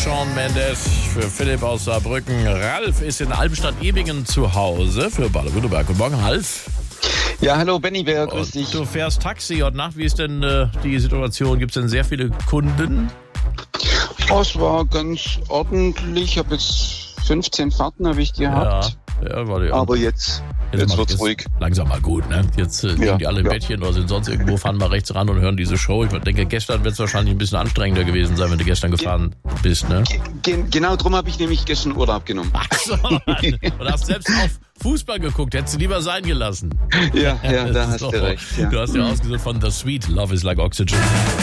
Shawn Mendes, für Philipp aus Saarbrücken. Ralf ist in Albstadt-Ebingen zu Hause für Baden-Württemberg. Guten Morgen, Ralf. Ja, hallo Benny, grüß dich. Du fährst Taxi heute Nacht. Wie ist denn die Situation? Gibt es denn sehr viele Kunden? Oh, es war ganz ordentlich. Ich habe jetzt 15 Fahrten habe ich gehabt. Ja, warte, aber jetzt wird's ruhig. Langsam mal gut, ne? Jetzt liegen die alle im Bettchen oder sind sonst irgendwo, fahren mal rechts ran und hören diese Show. Ich denke, gestern wird es wahrscheinlich ein bisschen anstrengender gewesen sein, wenn du gestern gefahren bist, ne? Genau darum habe ich nämlich gestern Urlaub genommen. Ach so, und hast selbst auf Fußball geguckt, hättest du lieber sein gelassen. Ja, da hast du recht. Ja. Du hast ja ausgesucht von The Sweet, Love is like Oxygen.